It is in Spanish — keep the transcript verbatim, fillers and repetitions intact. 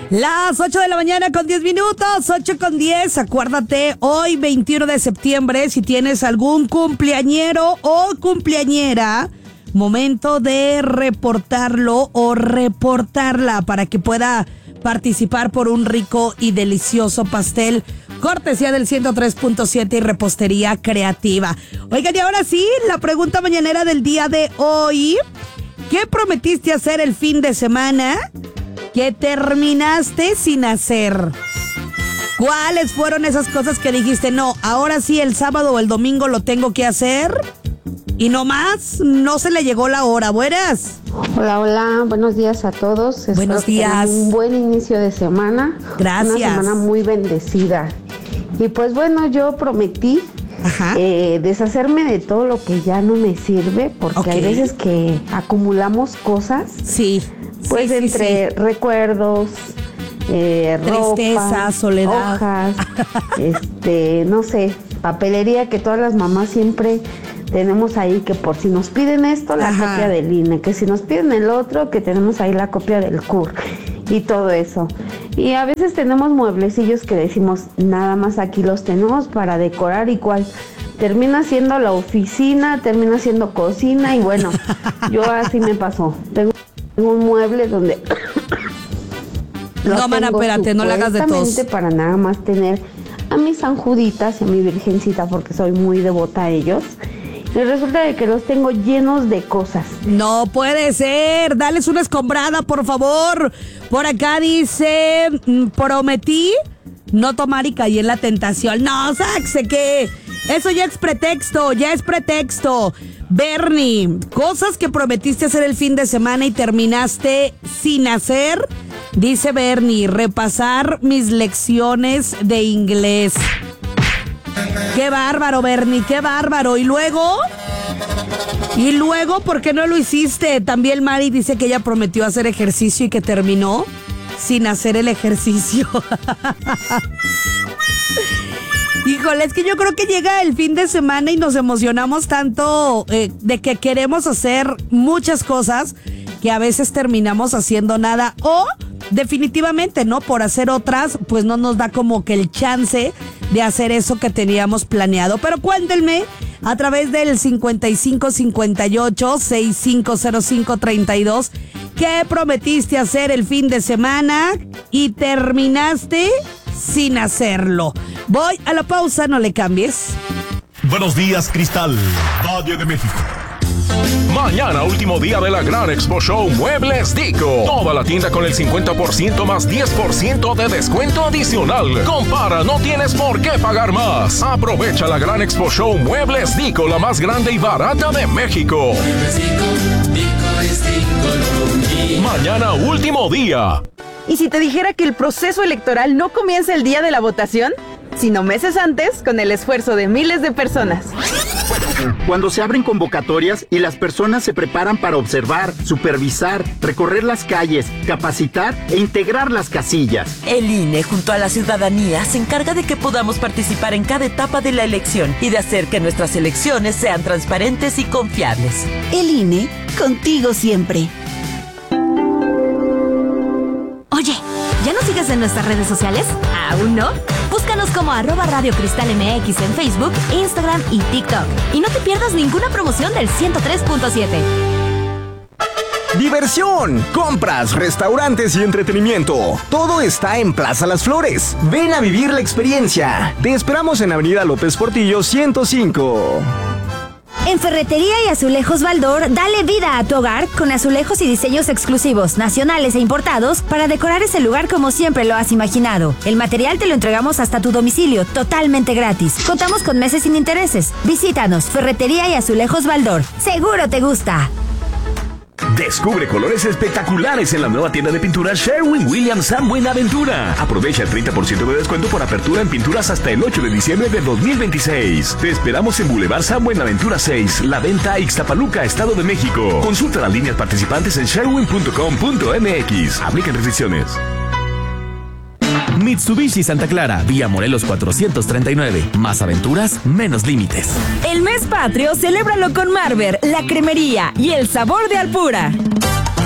Las ocho de la mañana con diez minutos, ocho con diez. Acuérdate, hoy veintiuno de septiembre, si tienes algún cumpleañero o cumpleañera, momento de reportarlo o reportarla para que pueda participar por un rico y delicioso pastel, cortesía del ciento tres punto siete y Repostería Creativa. Oigan, y ahora sí, la pregunta mañanera del día de hoy. ¿Qué prometiste hacer el fin de semana que terminaste sin hacer? ¿Cuáles fueron esas cosas que dijiste, no, ahora sí el sábado o el domingo lo tengo que hacer? Y no más, no se le llegó la hora. Buenas. Hola, hola, buenos días a todos. Buenos Espero días. Que tengan un buen inicio de semana. Gracias. Una semana muy bendecida. Y pues bueno, yo prometí eh, deshacerme de todo lo que ya no me sirve, porque okay. hay veces que acumulamos cosas. Sí. Pues sí, entre sí, sí. recuerdos, eh, tristeza, ropa, soledad, hojas, este, no sé, papelería que todas las mamás siempre tenemos ahí, que por si nos piden esto, la Ajá. copia del I N E, que si nos piden el otro, que tenemos ahí la copia del C U R y todo eso. Y a veces tenemos mueblecillos que decimos, nada más aquí los tenemos para decorar, y cual termina siendo la oficina, termina siendo cocina, y bueno, yo así me pasó. Tengo un mueble donde no, mana, espérate, no le hagas de tos. Para nada más tener a mis San Juditas y a mi Virgencita, porque soy muy devota a ellos. Y resulta de que los tengo llenos de cosas. No puede ser. Dales una escombrada, por favor. Por acá dice, prometí no tomar y caí en la tentación. No, saxe que eso ya es pretexto, ya es pretexto. Bernie, cosas que prometiste hacer el fin de semana y terminaste sin hacer. Dice Bernie, repasar mis lecciones de inglés. Qué bárbaro, Bernie, qué bárbaro. Y luego, y luego, ¿por qué no lo hiciste? También Mari dice que ella prometió hacer ejercicio y que terminó sin hacer el ejercicio. Híjole, es que yo creo que llega el fin de semana y nos emocionamos tanto eh, de que queremos hacer muchas cosas que a veces terminamos haciendo nada, o definitivamente, ¿no? Por hacer otras, pues no nos da como que el chance de hacer eso que teníamos planeado. Pero cuéntenme a través del cincuenta y cinco cincuenta y ocho sesenta y cinco cero cinco treinta y dos ¿qué prometiste hacer el fin de semana y terminaste sin hacerlo? Voy a la pausa, no le cambies. Buenos días, Cristal, Valle de México. Mañana, último día de la Gran Expo Show Muebles Dico. Toda la tienda con el cincuenta por ciento más diez por ciento de descuento adicional. Compara, no tienes por qué pagar más. Aprovecha la Gran Expo Show Muebles Dico, la más grande y barata de México. Mañana, último día. ¿Y si te dijera que el proceso electoral no comienza el día de la votación, sino meses antes, con el esfuerzo de miles de personas? Cuando se abren convocatorias y las personas se preparan para observar, supervisar, recorrer las calles, capacitar e integrar las casillas. El I N E, junto a la ciudadanía, se encarga de que podamos participar en cada etapa de la elección y de hacer que nuestras elecciones sean transparentes y confiables. El I N E, contigo siempre. Oye, ¿ya nos sigues en nuestras redes sociales? ¿Aún no? Búscanos como arroba Radio Cristal M X en Facebook, Instagram y TikTok. Y no te pierdas ninguna promoción del ciento tres punto siete. Diversión, compras, restaurantes y entretenimiento. Todo está en Plaza Las Flores. Ven a vivir la experiencia. Te esperamos en Avenida López Portillo ciento cinco. En Ferretería y Azulejos Baldor, dale vida a tu hogar con azulejos y diseños exclusivos, nacionales e importados, para decorar ese lugar como siempre lo has imaginado. El material te lo entregamos hasta tu domicilio, totalmente gratis. Contamos con meses sin intereses. Visítanos, Ferretería y Azulejos Baldor. Seguro te gusta. Descubre colores espectaculares en la nueva tienda de pintura Sherwin-Williams San Buenaventura. Aprovecha el treinta por ciento de descuento por apertura en pinturas hasta el ocho de diciembre de dos mil veintiséis. Te esperamos en Boulevard San Buenaventura seis, La Venta, Ixtapaluca, Estado de México. Consulta las líneas participantes en sherwin punto com punto m x. Aplican restricciones. Mitsubishi Santa Clara, vía Morelos cuatrocientos treinta y nueve. Más aventuras, menos límites. El mes patrio, celébralo con Marber, la cremería y el sabor de Alpura.